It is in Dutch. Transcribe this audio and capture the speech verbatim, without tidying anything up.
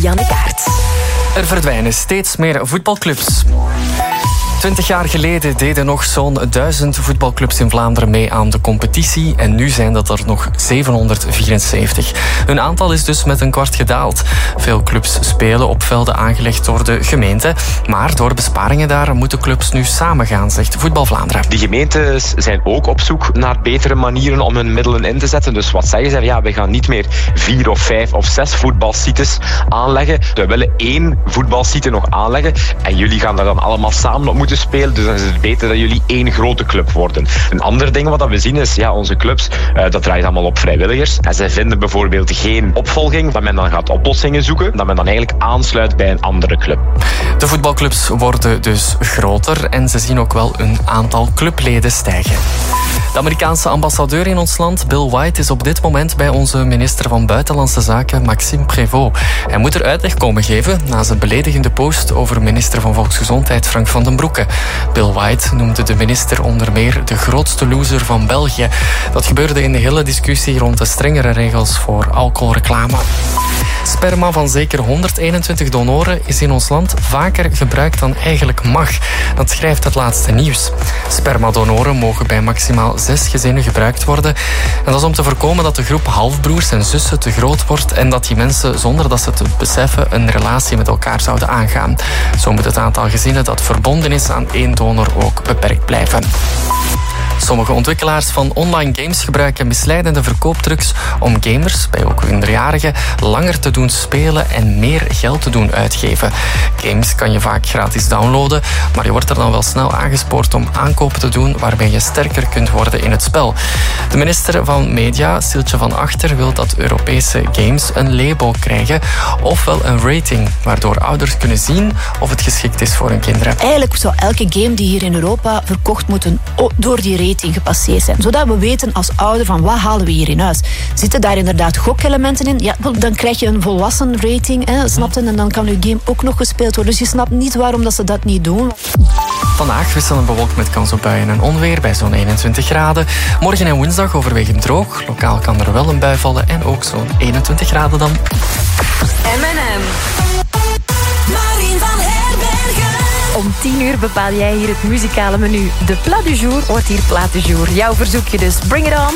Lianne Kaart. Er verdwijnen steeds meer voetbalclubs. Twintig jaar geleden deden nog zo'n duizend voetbalclubs in Vlaanderen mee aan de competitie en nu zijn dat er nog zevenhonderdvierenzeventig. Hun aantal is dus met een kwart gedaald. Veel clubs spelen op velden aangelegd door de gemeente, maar door besparingen daar moeten clubs nu samengaan, zegt Voetbal Vlaanderen. Die gemeentes zijn ook op zoek naar betere manieren om hun middelen in te zetten. Dus wat zeggen ze? Ja, we gaan niet meer vier of vijf of zes voetbalsites aanleggen. We willen één voetbalsite nog aanleggen en jullie gaan daar dan allemaal samen op moeten spelen, dus dan is het beter dat jullie één grote club worden. Een ander ding wat we zien is, ja, onze clubs, uh, dat draait allemaal op vrijwilligers. En zij vinden bijvoorbeeld geen opvolging, dat men dan gaat oplossingen zoeken, dat men dan eigenlijk aansluit bij een andere club. De voetbalclubs worden dus groter en ze zien ook wel een aantal clubleden stijgen. De Amerikaanse ambassadeur in ons land, Bill White, is op dit moment bij onze minister van Buitenlandse Zaken, Maxime Prévost. Hij moet er uitleg komen geven na zijn beledigende post over minister van Volksgezondheid Frank van den Broeke. Bill White noemde de minister onder meer de grootste loser van België. Dat gebeurde in de hele discussie rond de strengere regels voor alcoholreclame. Sperma van zeker honderdeenentwintig donoren is in ons land vaker gebruikt dan eigenlijk mag. Dat schrijft het laatste nieuws. Spermadonoren mogen bij maximaal zes gezinnen gebruikt worden. En dat is om te voorkomen dat de groep halfbroers en zussen te groot wordt en dat die mensen, zonder dat ze het beseffen, een relatie met elkaar zouden aangaan. Zo moet het aantal gezinnen dat verbonden is aan één donor ook beperkt blijven. Sommige ontwikkelaars van online games gebruiken misleidende verkooptrucs om gamers, bij ook minderjarigen, langer te doen spelen en meer geld te doen uitgeven. Games kan je vaak gratis downloaden, maar je wordt er dan wel snel aangespoord om aankopen te doen waarbij je sterker kunt worden in het spel. De minister van Media, Siltje van Achter, wil dat Europese games een label krijgen, ofwel een rating, waardoor ouders kunnen zien of het geschikt is voor hun kinderen. Eigenlijk zou elke game die hier in Europa verkocht moeten door die rating gepasseerd zijn. Zodat we weten als ouder van wat halen we hier in huis. Zitten daar inderdaad gokelementen in? Ja, dan krijg je een volwassen rating, hè, snap je? En dan kan je game ook nog gespeeld worden. Dus je snapt niet waarom dat ze dat niet doen. Vandaag wisselend bewolkt met kans op buien en onweer bij zo'n eenentwintig graden. Morgen en woensdag overwegend droog. Lokaal kan er wel een bui vallen en ook zo'n eenentwintig graden dan. M en M. Marien van Herbergen. Om tien uur bepaal jij hier het muzikale menu. De plat du jour wordt hier plat du jour. Jouw verzoekje dus. Bring it on.